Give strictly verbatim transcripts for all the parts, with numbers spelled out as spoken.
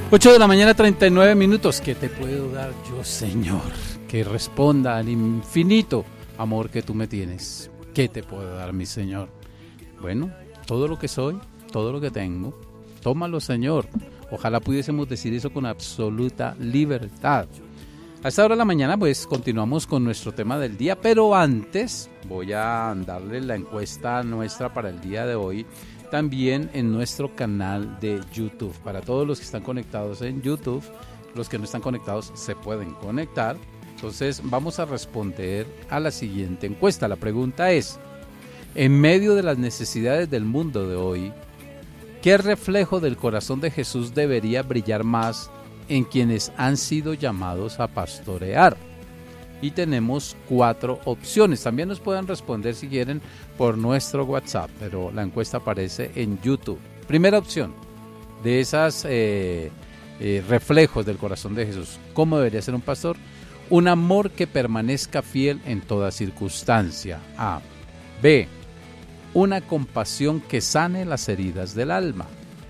ocho de la mañana, treinta y nueve minutos. ¿Qué te puedo dar yo, Señor? Que responda al infinito amor que tú me tienes. ¿Qué te puedo dar, mi Señor? Bueno, todo lo que soy, todo lo que tengo, tómalo, Señor. Ojalá pudiésemos decir eso con absoluta libertad. A esta hora de la mañana, pues, continuamos con nuestro tema del día, pero antes voy a darle la encuesta nuestra para el día de hoy, también en nuestro canal de YouTube. Para todos los que están conectados en YouTube, los que no están conectados se pueden conectar. Entonces, vamos a responder a la siguiente encuesta. La pregunta es, en medio de las necesidades del mundo de hoy, ¿qué reflejo del corazón de Jesús debería brillar más en quienes han sido llamados a pastorear? Y tenemos cuatro opciones. También nos pueden responder si quieren por nuestro WhatsApp, pero la encuesta aparece en YouTube. Primera opción, de esas eh, eh, reflejos del corazón de Jesús, ¿cómo debería ser un pastor? Un amor que permanezca fiel en toda circunstancia. A. B. Una compasión que sane las heridas del alma.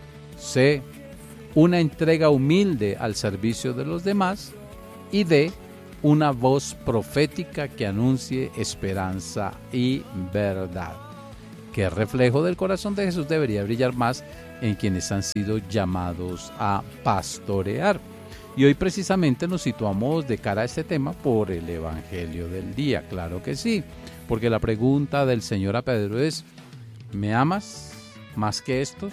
C. Una entrega humilde al servicio de los demás. Y D. Una voz profética que anuncie esperanza y verdad. ¿Qué reflejo del corazón de Jesús debería brillar más en quienes han sido llamados a pastorear? Y hoy precisamente nos situamos de cara a este tema por el Evangelio del día. Claro que sí, porque la pregunta del Señor a Pedro es, ¿me amas más que estos?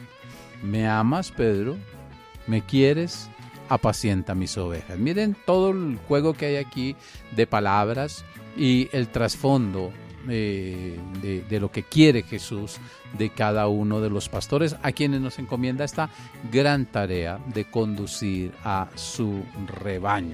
¿Me amas, Pedro? ¿Me quieres? Apacienta mis ovejas. Miren todo el juego que hay aquí de palabras y el trasfondo eh, de, de lo que quiere Jesús de cada uno de los pastores a quienes nos encomienda esta gran tarea de conducir a su rebaño.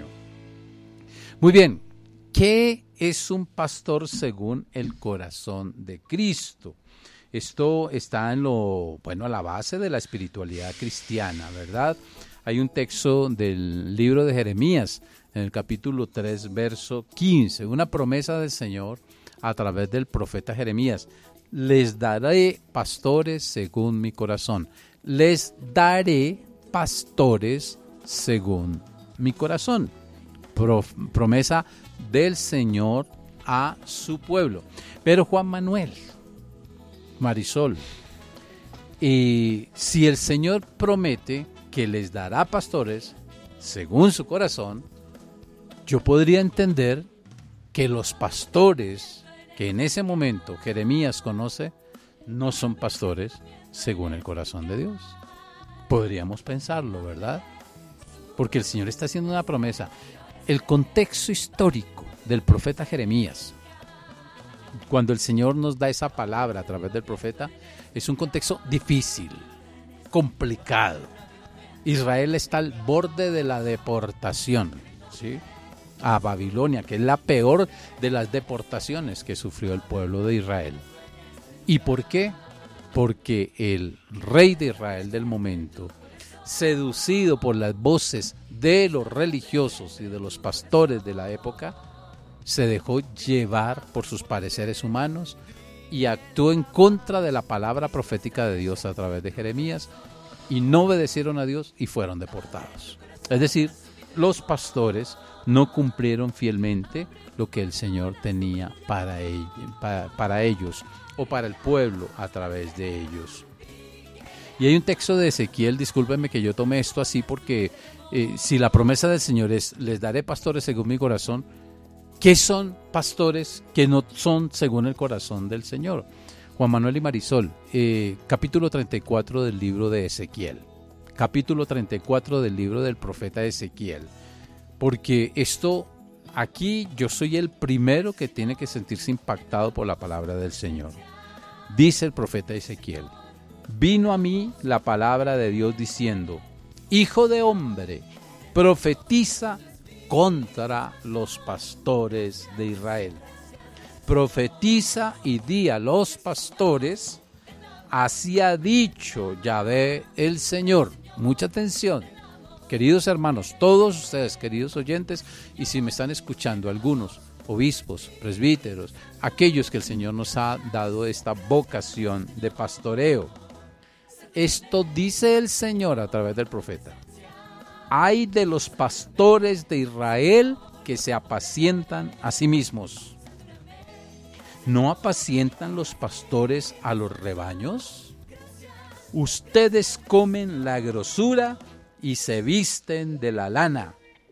Muy bien, ¿qué es un pastor según el corazón de Cristo? Esto está en lo, bueno, a la base de la espiritualidad cristiana, ¿verdad? Hay un texto del libro de Jeremías, en el capítulo tres, verso quince, una promesa del Señor a través del profeta Jeremías. Les daré pastores según mi corazón. Les daré pastores según mi corazón. Pro, promesa del Señor a su pueblo. Pero Juan Manuel, Marisol, y si el Señor promete que les dará pastores según su corazón, yo podría entender que los pastores que en ese momento Jeremías conoce no son pastores según el corazón de Dios. Podríamos pensarlo, ¿verdad? Porque el Señor está haciendo una promesa. El contexto histórico del profeta Jeremías, cuando el Señor nos da esa palabra a través del profeta, es un contexto difícil, complicado. Israel está al borde de la deportación, ¿sí?, a Babilonia, que es la peor de las deportaciones que sufrió el pueblo de Israel. ¿Y por qué? Porque el rey de Israel del momento, seducido por las voces de los religiosos y de los pastores de la época, se dejó llevar por sus pareceres humanos y actuó en contra de la palabra profética de Dios a través de Jeremías, y no obedecieron a Dios y fueron deportados. Es decir, los pastores no cumplieron fielmente lo que el Señor tenía para, ellos, para, para ellos o para el pueblo a través de ellos. Y hay un texto de Ezequiel, discúlpenme que yo tome esto así porque eh, si la promesa del Señor es, les daré pastores según mi corazón, ¿qué son pastores que no son según el corazón del Señor? Juan Manuel y Marisol, eh, capítulo treinta y cuatro del libro de Ezequiel, capítulo treinta y cuatro del libro del profeta Ezequiel, porque esto, aquí yo soy el primero que tiene que sentirse impactado por la palabra del Señor. Dice el profeta Ezequiel, vino a mí la palabra de Dios diciendo, hijo de hombre, profetiza contra los pastores de Israel. Profetiza y di a los pastores, así ha dicho Yahvé el Señor. Mucha atención, queridos hermanos, todos ustedes, queridos oyentes, y si me están escuchando algunos obispos, presbíteros, aquellos que el Señor nos ha dado esta vocación de pastoreo. Esto dice el Señor a través del profeta. Ay de los pastores de Israel que se apacientan a sí mismos. ¿No apacientan los pastores a los rebaños? Ustedes comen la grosura y se visten de la lana.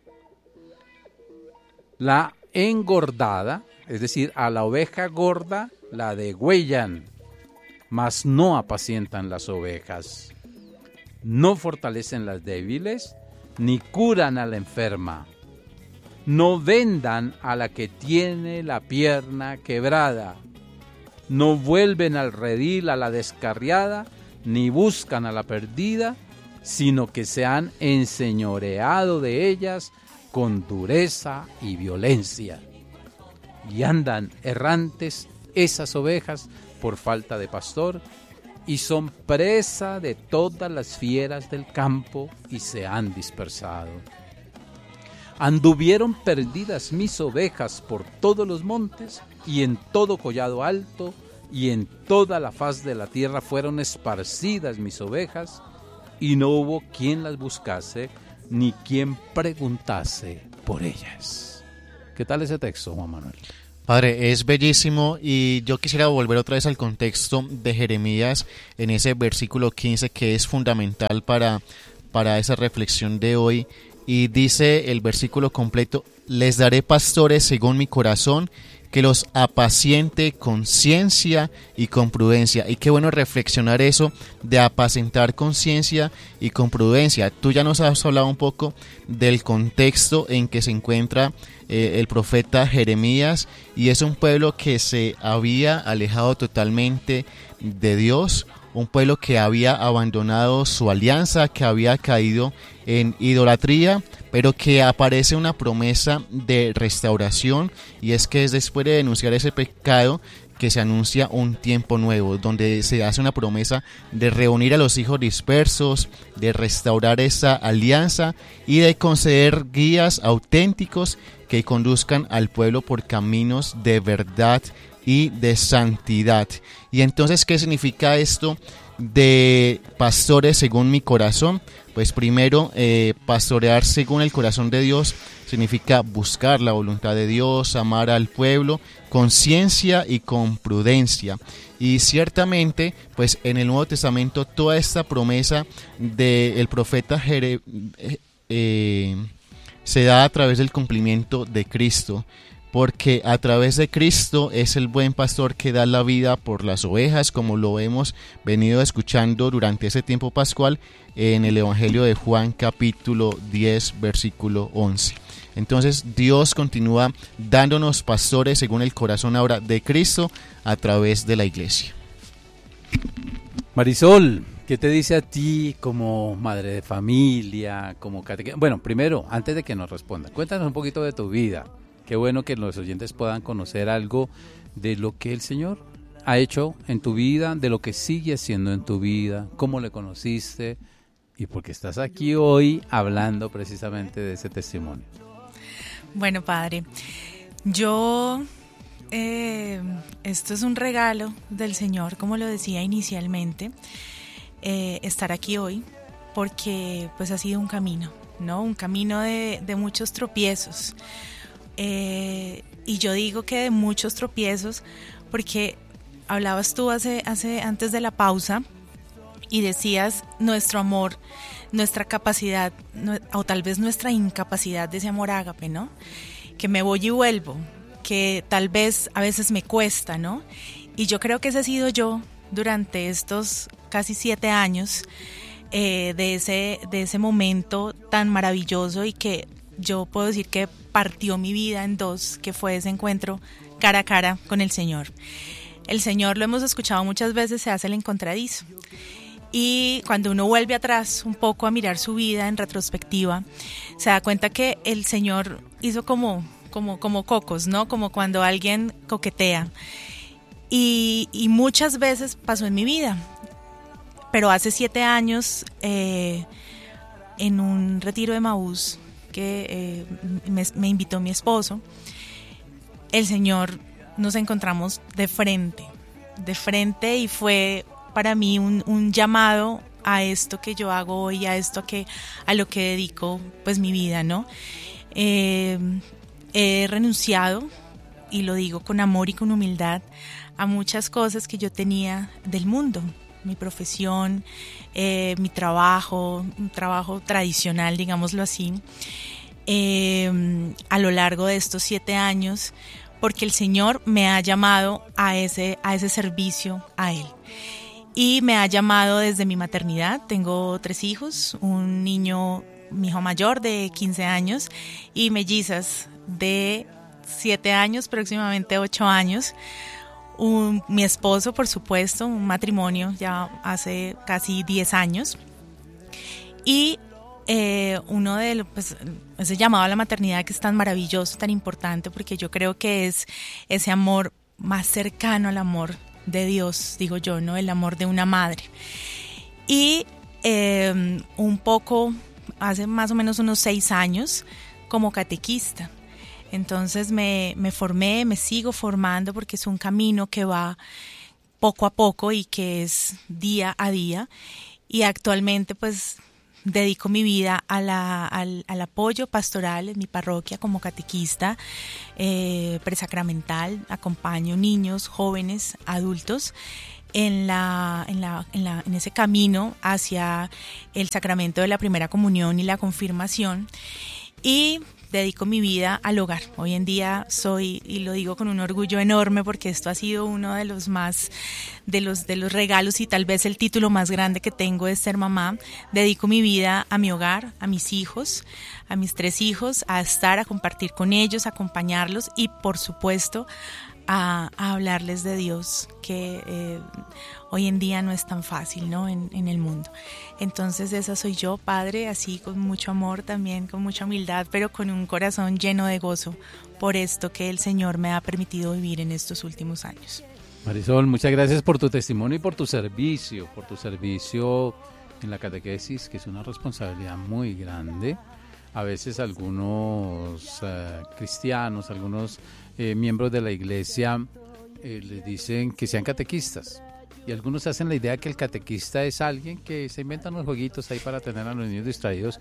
La engordada, es decir, a la oveja gorda la degüellan, mas no apacientan las ovejas. No fortalecen las débiles, ni curan a la enferma. No vendan a la que tiene la pierna quebrada. No vuelven al redil a la descarriada, ni buscan a la perdida, sino que se han enseñoreado de ellas con dureza y violencia. Y andan errantes esas ovejas por falta de pastor, y son presa de todas las fieras del campo, y se han dispersado. Anduvieron perdidas mis ovejas por todos los montes, y en todo collado alto, y en toda la faz de la tierra fueron esparcidas mis ovejas, y no hubo quien las buscase, ni quien preguntase por ellas. ¿Qué tal ese texto, Juan Manuel? Padre, es bellísimo, y yo quisiera volver otra vez al contexto de Jeremías en ese versículo quince, que es fundamental para, para esa reflexión de hoy. Y dice el versículo completo: les daré pastores según mi corazón, que los apaciente con ciencia y con prudencia. Y qué bueno reflexionar eso de apacentar con ciencia y con prudencia. Tú ya nos has hablado un poco del contexto en que se encuentra eh, el profeta Jeremías, y es un pueblo que se había alejado totalmente de Dios, un pueblo que había abandonado su alianza, que había caído en idolatría, pero que aparece una promesa de restauración, y es que es después de denunciar ese pecado que se anuncia un tiempo nuevo, donde se hace una promesa de reunir a los hijos dispersos, de restaurar esa alianza y de conceder guías auténticos que conduzcan al pueblo por caminos de verdad y de santidad. Y entonces, ¿qué significa esto de pastores según mi corazón? Pues primero, eh, pastorear según el corazón de Dios significa buscar la voluntad de Dios, amar al pueblo con ciencia y con prudencia. Y ciertamente, pues en el Nuevo Testamento toda esta promesa del profeta Jere, eh, eh, se da a través del cumplimiento de Cristo, porque a través de Cristo es el buen pastor que da la vida por las ovejas, como lo hemos venido escuchando durante ese tiempo pascual en el Evangelio de Juan capítulo diez versículo once. Entonces Dios continúa dándonos pastores según el corazón ahora de Cristo a través de la iglesia. Marisol, ¿qué te dice a ti como madre de familia, como catequista? Bueno, primero, antes de que nos responda, cuéntanos un poquito de tu vida. Qué bueno que los oyentes puedan conocer algo de lo que el Señor ha hecho en tu vida, de lo que sigue haciendo en tu vida, cómo le conociste y por qué estás aquí hoy hablando precisamente de ese testimonio. Bueno, Padre, yo, eh, esto es un regalo del Señor, como lo decía inicialmente, eh, estar aquí hoy, porque pues ha sido un camino, ¿no? Un camino de, de muchos tropiezos. Eh, y yo digo que de muchos tropiezos, porque hablabas tú hace, hace antes de la pausa y decías nuestro amor, nuestra capacidad, no, o tal vez nuestra incapacidad de ese amor ágape, ¿no? Que me voy y vuelvo, que tal vez a veces me cuesta, ¿no? Y yo creo que ese he sido yo durante estos casi siete años eh, de ese, de ese momento tan maravilloso, y que yo puedo decir que partió mi vida en dos, que fue ese encuentro cara a cara con el Señor. El Señor, lo hemos escuchado muchas veces, se hace el encontradizo. Y cuando uno vuelve atrás un poco a mirar su vida en retrospectiva, se da cuenta que el Señor hizo como, como, como cocos, ¿no? Como cuando alguien coquetea. Y, y muchas veces pasó en mi vida. Pero hace siete años, eh, en un retiro de Emaús, que eh, me, me invitó mi esposo, el Señor, nos encontramos de frente, de frente, y fue para mí un, un llamado a esto que yo hago hoy, a esto que, a lo que dedico pues mi vida, ¿no? Eh, he renunciado, y lo digo con amor y con humildad, a muchas cosas que yo tenía del mundo, mi profesión, eh, mi trabajo, un trabajo tradicional, digámoslo así, eh, a lo largo de estos siete años, porque el Señor me ha llamado a ese, a ese servicio a Él. Y me ha llamado desde mi maternidad. Tengo tres hijos, un niño, mi hijo mayor de quince años, y mellizas de siete años, próximamente ocho años. Un, mi esposo, por supuesto, un matrimonio ya hace casi diez años. Y eh, uno de los, pues, ese llamado a la maternidad que es tan maravilloso, tan importante, porque yo creo que es ese amor más cercano al amor de Dios, digo yo, ¿no? El amor de una madre. Y eh, un poco, hace más o menos unos seis años, como catequista. Entonces me, me formé, me sigo formando, porque es un camino que va poco a poco y que es día a día. Y actualmente pues dedico mi vida a la, al, al apoyo pastoral en mi parroquia como catequista, eh, presacramental. Acompaño niños, jóvenes, adultos en, la, en, la, en, la, en ese camino hacia el sacramento de la primera comunión y la confirmación. Y dedico mi vida al hogar. Hoy en día soy, y lo digo con un orgullo enorme, porque esto ha sido uno de los más, de los, de los regalos, y tal vez el título más grande que tengo es ser mamá. Dedico mi vida a mi hogar, a mis hijos, a mis tres hijos, a estar, a compartir con ellos, a acompañarlos y por supuesto a, a hablarles de Dios, que eh, hoy en día no es tan fácil, ¿no? En, en el mundo. Entonces esa soy yo, padre, así con mucho amor también, con mucha humildad, pero con un corazón lleno de gozo por esto que el Señor me ha permitido vivir en estos últimos años. Marisol, muchas gracias por tu testimonio y por tu servicio, por tu servicio en la catequesis, que es una responsabilidad muy grande. A veces algunos uh, cristianos, algunos eh, miembros de la iglesia eh, les dicen que sean catequistas. Y algunos hacen la idea que el catequista es alguien que se inventa unos jueguitos ahí para tener a los niños distraídos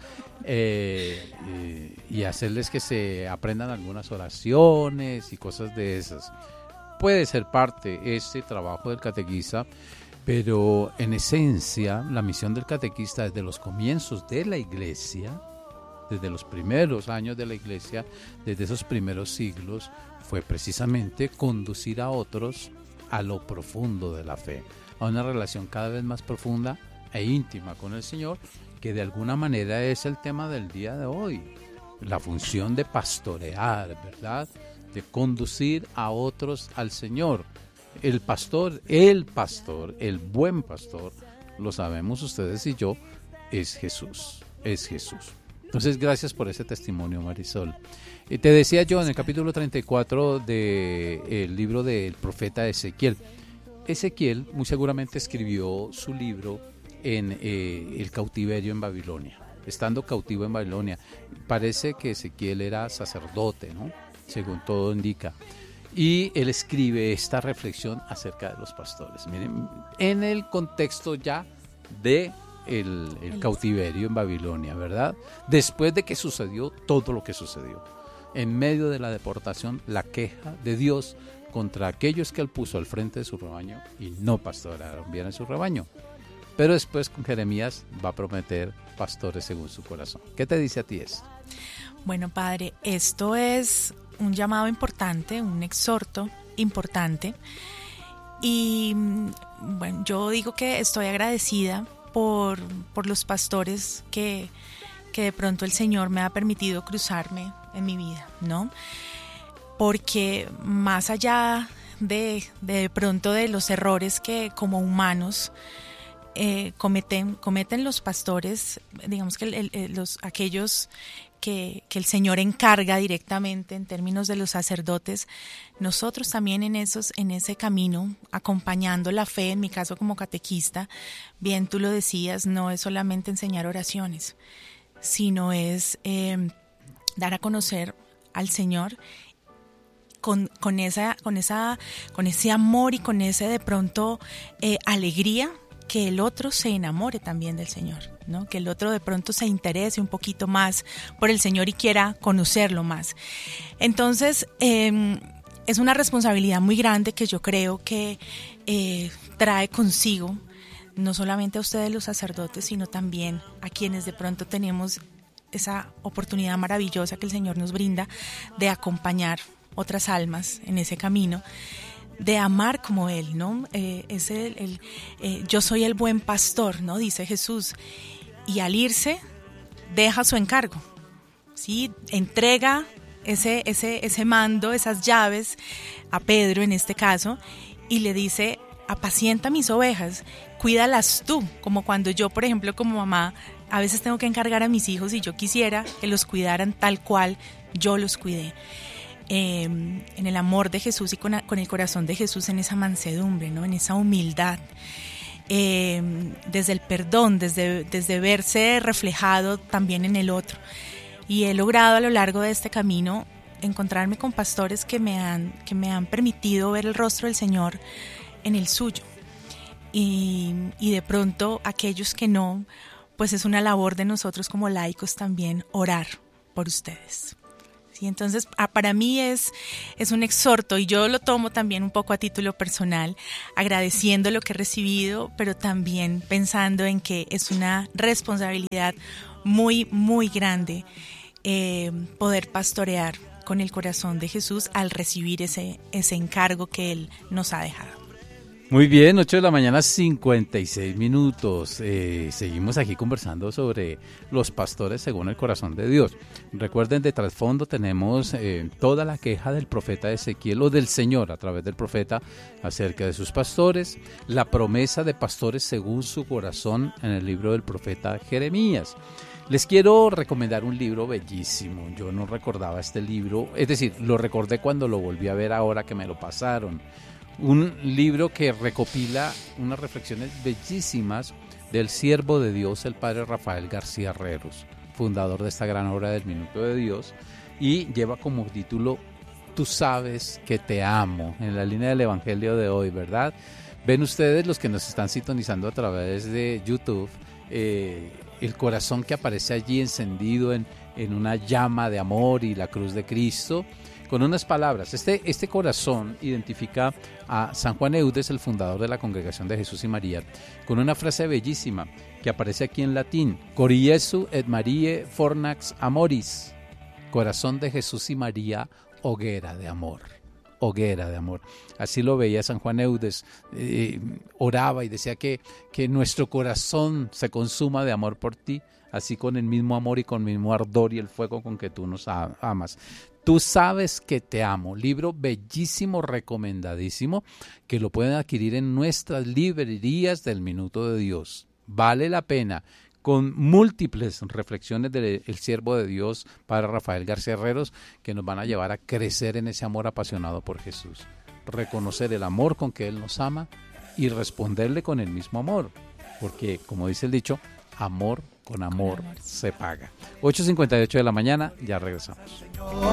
eh, eh, y hacerles que se aprendan algunas oraciones y cosas de esas. Puede ser parte este trabajo del catequista, pero en esencia la misión del catequista desde los comienzos de la iglesia, desde los primeros años de la iglesia, desde esos primeros siglos, fue precisamente conducir a otros a lo profundo de la fe, a una relación cada vez más profunda e íntima con el Señor, que de alguna manera es el tema del día de hoy, la función de pastorear, ¿verdad?, de conducir a otros al Señor. El pastor, el pastor, el buen pastor, lo sabemos ustedes y yo, es Jesús, es Jesús. Entonces, gracias por ese testimonio, Marisol. Eh, te decía yo en el capítulo treinta y cuatro del libro del profeta Ezequiel. Ezequiel muy seguramente escribió su libro en eh, el cautiverio en Babilonia, estando cautivo en Babilonia. Parece que Ezequiel era sacerdote, ¿no?, según todo indica. Y él escribe esta reflexión acerca de los pastores. Miren, en el contexto ya de el, el cautiverio en Babilonia, ¿verdad? Después de que sucedió todo lo que sucedió. En medio de la deportación, la queja de Dios contra aquellos que él puso al frente de su rebaño y no pastorearon bien a su rebaño. Pero después con Jeremías va a prometer pastores según su corazón. ¿Qué te dice a ti esto? Bueno, padre, esto es un llamado importante, un exhorto importante. Y bueno, yo digo que estoy agradecida por, por los pastores que, que de pronto el Señor me ha permitido cruzarme en mi vida, ¿no? Porque más allá de, de pronto de los errores que como humanos eh, cometen, cometen los pastores, digamos que el, el, los, aquellos que, que el Señor encarga directamente en términos de los sacerdotes, nosotros también en, esos, en ese camino, acompañando la fe, en mi caso como catequista, bien tú lo decías, no es solamente enseñar oraciones, sino es eh, dar a conocer al Señor con, con, esa, con, esa, con ese amor y con ese de pronto eh, alegría que el otro se enamore también del Señor, ¿no? Que el otro de pronto se interese un poquito más por el Señor y quiera conocerlo más. Entonces, eh, es una responsabilidad muy grande que yo creo que eh, trae consigo no solamente a ustedes los sacerdotes, sino también a quienes de pronto tenemos esa oportunidad maravillosa que el Señor nos brinda de acompañar otras almas en ese camino, de amar como Él, ¿no? Eh, es el, el, eh, yo soy el buen pastor, ¿no? Dice Jesús. Y al irse, deja su encargo, ¿sí? Entrega ese, ese, ese mando, esas llaves a Pedro en este caso, y le dice, apacienta mis ovejas, cuídalas tú, como cuando yo, por ejemplo, como mamá, a veces tengo que encargar a mis hijos y yo quisiera que los cuidaran tal cual yo los cuidé. Eh, en el amor de Jesús y con, con el corazón de Jesús, en esa mansedumbre, ¿no? En esa humildad, eh, desde el perdón, desde, desde verse reflejado también en el otro. Y he logrado a lo largo de este camino encontrarme con pastores que me han, que me han permitido ver el rostro del Señor en el suyo. Y, y de pronto aquellos que no, pues es una labor de nosotros como laicos también orar por ustedes. ¿Sí? Entonces, para mí es, es un exhorto, y yo lo tomo también un poco a título personal, agradeciendo lo que he recibido, pero también pensando en que es una responsabilidad muy, muy grande eh, poder pastorear con el corazón de Jesús al recibir ese, ese encargo que Él nos ha dejado. Muy bien, ocho de la mañana, cincuenta y seis minutos. Eh, seguimos aquí conversando sobre los pastores según el corazón de Dios. Recuerden, de trasfondo tenemos eh, toda la queja del profeta Ezequiel, o del Señor a través del profeta, acerca de sus pastores, la promesa de pastores según su corazón en el libro del profeta Jeremías. Les quiero recomendar un libro bellísimo. Yo no recordaba este libro, es decir, lo recordé cuando lo volví a ver ahora que me lo pasaron. Un libro que recopila unas reflexiones bellísimas del siervo de Dios, el padre Rafael García Herreros, fundador de esta gran obra del Minuto de Dios, y lleva como título Tú sabes que te amo, en la línea del Evangelio de hoy, ¿verdad? Ven ustedes, los que nos están sintonizando a través de YouTube, eh, el corazón que aparece allí encendido en, en una llama de amor y la cruz de Cristo, con unas palabras. Este, este corazón identifica a San Juan Eudes, el fundador de la Congregación de Jesús y María, con una frase bellísima que aparece aquí en latín: Cori Jesu et Mariae fornax amoris. Corazón de Jesús y María, hoguera de amor. Hoguera de amor. Así lo veía San Juan Eudes, eh, oraba y decía que, que nuestro corazón se consuma de amor por ti, así con el mismo amor y con el mismo ardor y el fuego con que tú nos amas. Tú sabes que te amo, libro bellísimo, recomendadísimo, que lo pueden adquirir en nuestras librerías del Minuto de Dios. Vale la pena, con múltiples reflexiones del siervo de Dios, padre Rafael García Herreros, que nos van a llevar a crecer en ese amor apasionado por Jesús. Reconocer el amor con que Él nos ama y responderle con el mismo amor, porque, como dice el dicho, amor con amor se paga. ocho cincuenta y ocho de la mañana, ya regresamos.